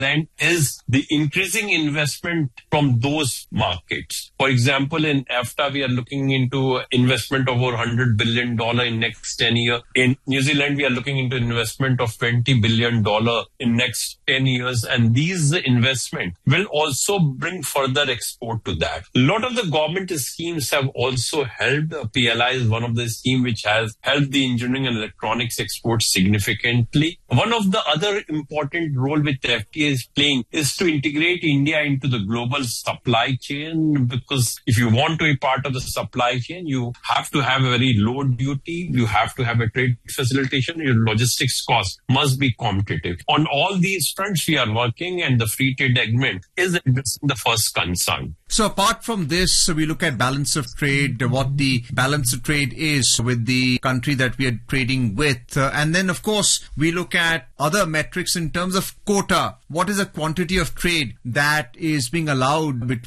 end is the increasing investment from those markets. For example, in EFTA, we are looking into investment of over $100 billion in next 10 years. In New Zealand, we are looking into investment of $20 billion in next 10 years. And these investment will also bring further export to that. A lot of the government schemes have also helped. PLI is one of the schemes which has helped the engineering and electronics export significantly. One of the other important role which the FTA is playing is to integrate India into the global supply chain, because if you want to be part of the supply chain, you have to have a very low duty, you have to have a trade facilitation, your logistics cost must be competitive. On all these fronts we are working, and the free trade agreement is the first concern. So apart from this, we look at balance of trade, what the balance of trade is with the country that we are trading with. And then, of course, we look at other metrics in terms of quota. What is the quantity of trade that is being allowed